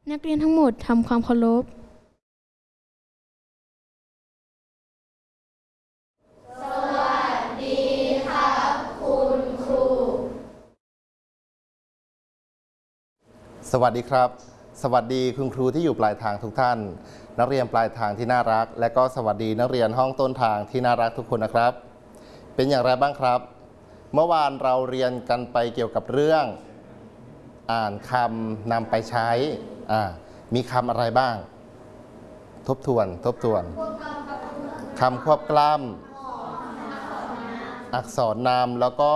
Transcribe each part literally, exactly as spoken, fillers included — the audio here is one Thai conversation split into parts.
นักเรียนทั้งหมดทำความเคารพสวัสดีครับคุณครูสวัสดีครับสวัสดีคุณครูที่อยู่ปลายทางทุกท่านนักเรียนปลายทางที่น่ารักและก็สวัสดีนักเรียนห้องต้นทางที่น่ารักทุกคนนะครับเป็นอย่างไรบ้างครับเมื่อวานเราเรียนกันไปเกี่ยวกับเรื่องอ่านคำนำไปใช้อ่ามีคำอะไรบ้างทบทวนทบทวนคำควบกล้ำอักษรนามแล้วก็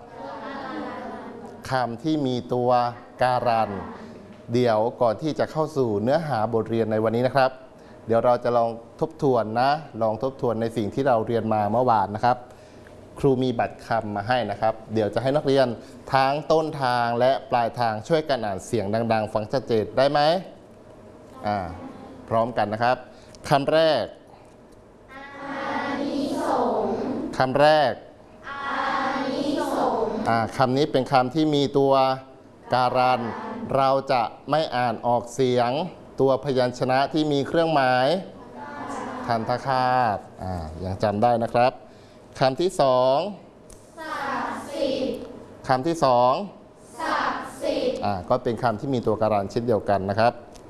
คำที่มีตัวการันเดี๋ยวก่อนที่จะเข้าสู่เนื้อหาบทเรียนในวันนี้นะครับเดี๋ยวเราจะลองทบทวนนะลองทบทวนในสิ่งที่เราเรียนมาเมื่อวานนะครับครูมีบัตรคำมาให้นะครับเดี๋ยวจะให้นักเรียนทั้งต้นทางและปลายทางช่วยกันอ่านเสียงดังๆฟังชัดเจนได้ไหมอ่าพร้อมกันนะครับคำแรกอานิสงส์คำแรกอานิสงส์อ่าคำนี้เป็นคำที่มีตัวการันเราจะไม่อ่านออกเสียงตัวพยัญชนะที่มีเครื่องหมายทันทคาตอ่ายังจำได้นะครับคำที่สองศักดิ์สิทธิ์คำที่สองศักดิ์สิทธิ์อ่าก็เป็นคำที่มีตัวการันเช่นเดียวกันนะครับ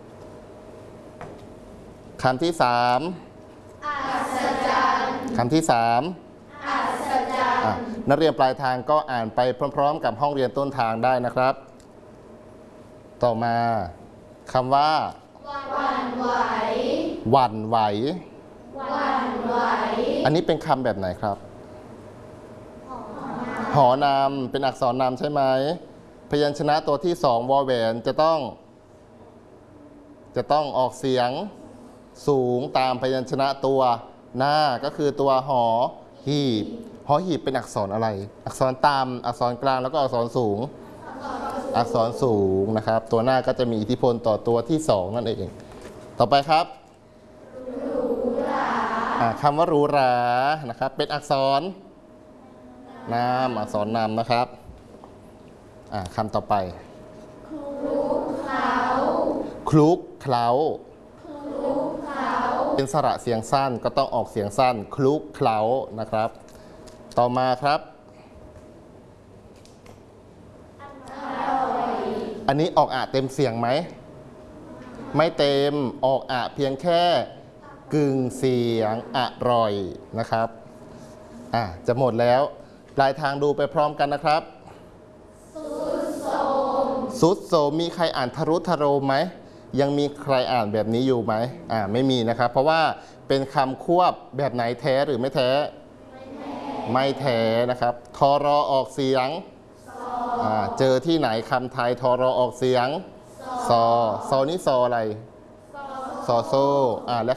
คำที่สามอัศจรรย์คำที่สามอัศจรรย์นักเรียนปลายทางก็อ่านไปพร้อมๆกับห้องเรียนต้นทางได้นะครับต่อมาคำว่าหวั่นไหวหวั่นไหวหวั่นไหวอันนี้เป็นคำแบบไหนครับหอนามเป็นอักษรนามใช่ไหมพยัญชนะตัวที่สองวอแหวนจะต้องจะต้องออกเสียงสูงตามพยัญชนะตัวหน้าก็คือตัวหอหีบหอหีบเป็นอักษรอะไรอักษรต่ำอักษรกลางแล้วก็อักษรสูงอักษรสูงนะครับตัวหน้าก็จะมีอิทธิพลต่อตัวที่สองนั่นเองต่อไปครับหรูหราคำว่าหรูหรานะครับเป็นอักษรนามอักษรนามนะครับคำต่อไปคลุกเคล้าคลุกเคล้าเป็นสระเสียงสั้นก็ต้องออกเสียงสั้นคลุกเคล้านะครับต่อมาครับอันนี้ออกอะเต็มเสียงไหมไม่เต็มออกอะเพียงแค่กึ่งเสียงอร่อยนะครับอ่ะจะหมดแล้วปลายทางดูไปพร้อมกันนะครับสุดโสมสุดโสมมีใครอ่านทะรุทะโรมไหมยังมีใครอ่านแบบนี้อยู่ไหมอ่าไม่มีนะครับเพราะว่าเป็นคำควบแบบไหนแท้หรือไม่แท้ไม่แท้นะครับทอรอออกเสียงเจอที่ไหนคำไทยทอรอออกเสียงซอซอนี่ซออะไรซอโซอ่าและ